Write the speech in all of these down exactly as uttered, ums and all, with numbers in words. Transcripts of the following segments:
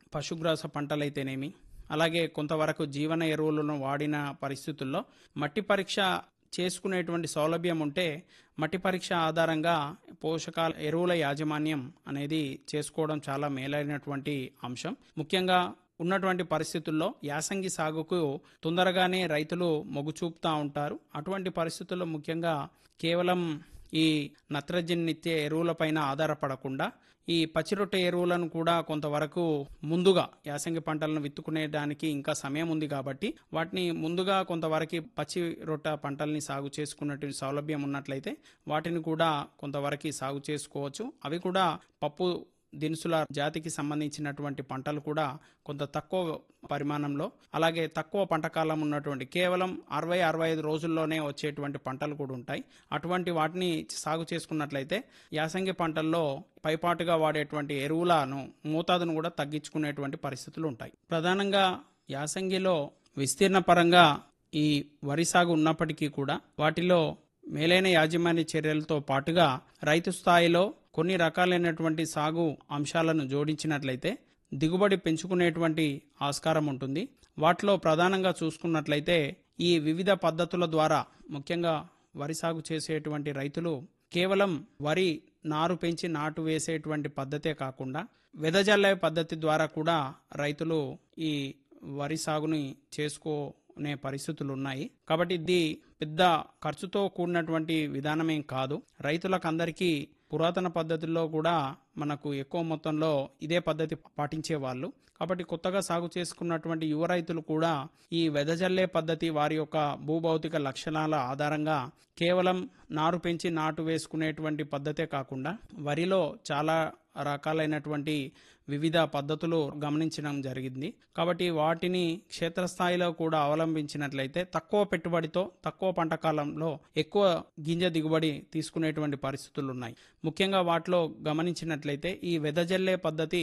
పశుగ్రాస పంటలైతేనేమి, అలాగే కొంతవరకు జీవన ఎరువులను వాడిన పరిస్థితుల్లో మట్టి పరీక్ష చేసుకునేటువంటి సౌలభ్యం ఉంటే మట్టి పరీక్ష ఆధారంగా పోషకాల ఎరువుల యాజమాన్యం అనేది చేసుకోవడం చాలా మేలైనటువంటి అంశం. ముఖ్యంగా ఉన్నటువంటి పరిస్థితుల్లో యాసంగి సాగుకు తొందరగానే రైతులు మొగ్గు చూపుతూ ఉంటారు. అటువంటి పరిస్థితుల్లో ముఖ్యంగా కేవలం ఈ నత్రజనినిచ్చే ఎరువులపైన ఆధారపడకుండా ఈ పచ్చిరొట్టె ఎరువులను కూడా కొంతవరకు ముందుగా యాసంగి పంటలను విత్తుకునేదానికి ఇంకా సమయం ఉంది కాబట్టి వాటిని ముందుగా కొంతవరకు పచ్చి రొట్టె పంటల్ని సాగు చేసుకున్నటువంటి సౌలభ్యం ఉన్నట్లయితే వాటిని కూడా కొంతవరకు సాగు చేసుకోవచ్చు. అవి కూడా పప్పు దినుసుల జాతికి సంబంధించినటువంటి పంటలు కూడా కొంత తక్కువ పరిమాణంలో, అలాగే తక్కువ పంట కాలం ఉన్నటువంటి కేవలం అరవై అరవై ఐదు రోజుల్లోనే వచ్చేటువంటి పంటలు కూడా ఉంటాయి. అటువంటి వాటిని సాగు చేసుకున్నట్లయితే యాసంగి పంటల్లో పైపాటుగా వాడేటువంటి ఎరువులను మోతాదును కూడా తగ్గించుకునేటువంటి పరిస్థితులు ఉంటాయి. ప్రధానంగా యాసంగిలో విస్తీర్ణ పరంగా ఈ వరి సాగు ఉన్నప్పటికీ కూడా వాటిలో మేలైన యాజమాన్య చర్యలతో పాటుగా రైతు స్థాయిలో కొన్ని రకాలైనటువంటి సాగు అంశాలను జోడించినట్లయితే దిగుబడి పెంచుకునేటువంటి ఆస్కారం ఉంటుంది. వాటిలో ప్రధానంగా చూసుకున్నట్లయితే ఈ వివిధ పద్ధతుల ద్వారా ముఖ్యంగా వరి సాగు చేసేటువంటి రైతులు కేవలం వరి నారు పెంచి నాటు వేసేటువంటి పద్ధతే కాకుండా వెదజల్లే పద్ధతి ద్వారా కూడా రైతులు ఈ వరి సాగుని చేసుకునే పరిస్థితులు ఉన్నాయి. కాబట్టి ఇది పెద్ద ఖర్చుతో కూడినటువంటి విధానమేం కాదు. రైతులకు అందరికీ పురాతన పద్ధతుల్లో కూడా మనకు ఎక్కువ మొత్తంలో ఇదే పద్ధతి పాటించేవాళ్ళు. కాబట్టి కొత్తగా సాగు చేసుకున్నటువంటి యువ రైతులు కూడా ఈ వెదజల్లే పద్ధతి వారి యొక్క భూభౌతిక లక్షణాల ఆధారంగా కేవలం నారు పెంచి నాటు వేసుకునేటువంటి పద్ధతే కాకుండా వరిలో చాలా రకాలైనటువంటి వివిధ పద్ధతులు గమనించడం జరిగింది. కాబట్టి వాటిని క్షేత్రస్థాయిలో కూడా అవలంబించినట్లయితే తక్కువ పెట్టుబడితో తక్కువ పంట కాలంలో ఎక్కువ గింజ దిగుబడి తీసుకునేటువంటి పరిస్థితులు ఉన్నాయి. ముఖ్యంగా వాటిలో గమనించినట్లయితే ఈ వెదజల్లే పద్ధతి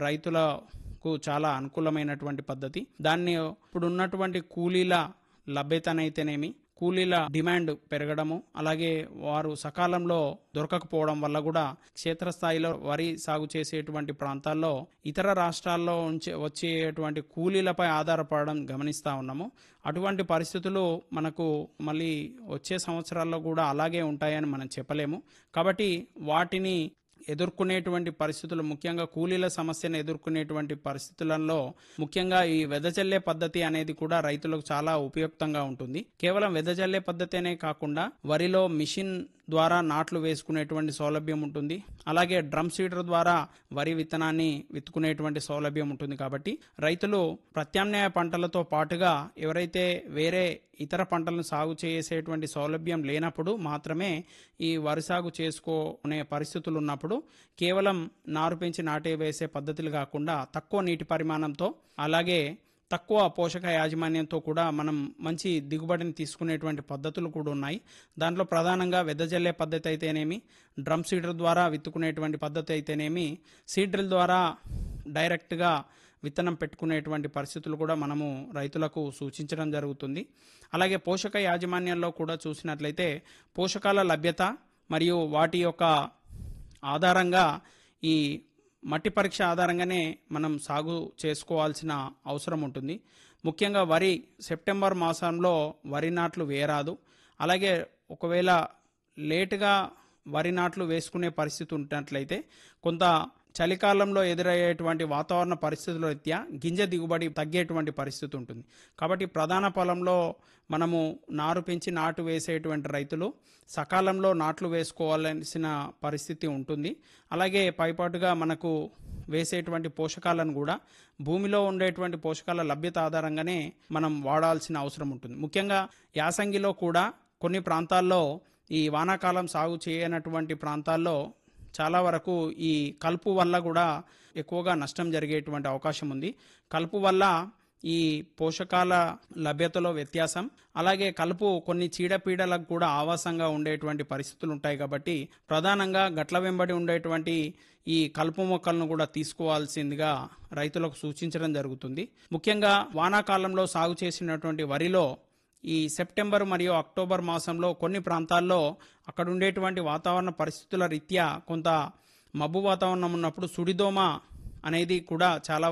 రైతులకు చాలా అనుకూలమైనటువంటి పద్ధతి. దాన్ని ఇప్పుడున్నటువంటి కూలీల లభ్యతనైతేనేమి, కూలీల డిమాండ్ పెరగడము, అలాగే వారు సకాలంలో దొరకకపోవడం వల్ల కూడా క్షేత్రస్థాయిలో వరి సాగు చేసేటువంటి ప్రాంతాల్లో ఇతర రాష్ట్రాల్లో వచ్చేటువంటి కూలీలపై ఆధారపడడం గమనిస్తూ ఉన్నాము. అటువంటి పరిస్థితులు మనకు మళ్ళీ వచ్చే సంవత్సరాల్లో కూడా అలాగే ఉంటాయని మనం చెప్పలేము. కాబట్టి వాటిని ఎదుర్కొనేటువంటి పరిస్థితులు, ముఖ్యంగా కూలీల సమస్యను ఎదుర్కొనేటువంటి పరిస్థితులలో ముఖ్యంగా ఈ వెదజల్లే పద్ధతి అనేది కూడా రైతులకు చాలా ఉపయుక్తంగా ఉంటుంది. కేవలం వెదజల్లే పద్ధతినే కాకుండా వరిలో మిషన్ ద్వారా నాట్లు వేసుకునేటువంటి సౌలభ్యం ఉంటుంది. అలాగే డ్రమ్ సీడర్ ద్వారా వరి విత్తనాన్ని విత్తుకునేటువంటి సౌలభ్యం ఉంటుంది. కాబట్టి రైతులు ప్రత్యామ్నాయ పంటలతో పాటుగా ఎవరైతే వేరే ఇతర పంటలను సాగు చేసేటువంటి సౌలభ్యం లేనప్పుడు మాత్రమే ఈ వరి సాగు చేసుకునే పరిస్థితులు ఉన్నప్పుడు కేవలం నారు పెంచి నాటే వేసే పద్ధతులు కాకుండా తక్కువ నీటి పరిమాణంతో అలాగే తక్కువ పోషక యాజమాన్యంతో కూడా మనం మంచి దిగుబడిని తీసుకునేటువంటి పద్ధతులు కూడా ఉన్నాయి. దాంట్లో ప్రధానంగా వెదజల్లే పద్ధతి అయితేనేమి, డ్రమ్ సీడర్ ద్వారా విత్తుకునేటువంటి పద్ధతి అయితేనేమి, సీడ్రిల్ ద్వారా డైరెక్ట్గా విత్తనం పెట్టుకునేటువంటి పరిస్థితులు కూడా మనము రైతులకు సూచించడం జరుగుతుంది. అలాగే పోషక యాజమాన్యంలో కూడా చూసినట్లయితే పోషకాల లభ్యత మరియు వాటి యొక్క ఆధారంగా ఈ మట్టి పరీక్ష ఆధారంగానే మనం సాగు చేసుకోవాల్సిన అవసరం ఉంటుంది. ముఖ్యంగా వరి సెప్టెంబర్ మాసంలో వరి నాట్లు వేయరాదు. అలాగే ఒకవేళ లేటుగా వరి నాట్లు వేసుకునే పరిస్థితి ఉన్నట్లయితే కొంత చలికాలంలో ఎదురయ్యేటువంటి వాతావరణ పరిస్థితుల రీత్యా గింజ దిగుబడి తగ్గేటువంటి పరిస్థితి ఉంటుంది. కాబట్టి ప్రధాన పొలంలో మనము నారు పెంచి నాటు వేసేటువంటి రైతులు సకాలంలో నాట్లు వేసుకోవాల్సిన పరిస్థితి ఉంటుంది. అలాగే పైపాటుగా మనకు వేసేటువంటి పోషకాలను కూడా భూమిలో ఉండేటువంటి పోషకాల లభ్యత ఆధారంగానే మనం వాడాల్సిన అవసరం ఉంటుంది. ముఖ్యంగా యాసంగిలో కూడా కొన్ని ప్రాంతాల్లో ఈ వానాకాలం సాగు చేయనటువంటి ప్రాంతాల్లో చాలా వరకు ఈ కలుపు వల్ల కూడా ఎక్కువగా నష్టం జరిగేటువంటి అవకాశం ఉంది. కలుపు వల్ల ఈ పోషకాల లభ్యతలో వ్యత్యాసం, అలాగే కలుపు కొన్ని చీడపీడలకు కూడా ఆవాసంగా ఉండేటువంటి పరిస్థితులు ఉంటాయి. కాబట్టి ప్రధానంగా గట్ల వెంబడి ఉండేటువంటి ఈ కలుపు మొక్కలను కూడా తీసుకోవాల్సిందిగా రైతులకు సూచించడం జరుగుతుంది. ముఖ్యంగా వానాకాలంలో సాగు చేసినటువంటి వరిలో ఈ సెప్టెంబర్ మరియు అక్టోబర్ మాసంలో కొన్ని ప్రాంతాల్లో అక్కడ ఉండేటువంటి వాతావరణ పరిస్థితుల రీత్యా కొంత మబ్బు వాతావరణం ఉన్నప్పుడు సుడిదోమ అనేది కూడా చాలా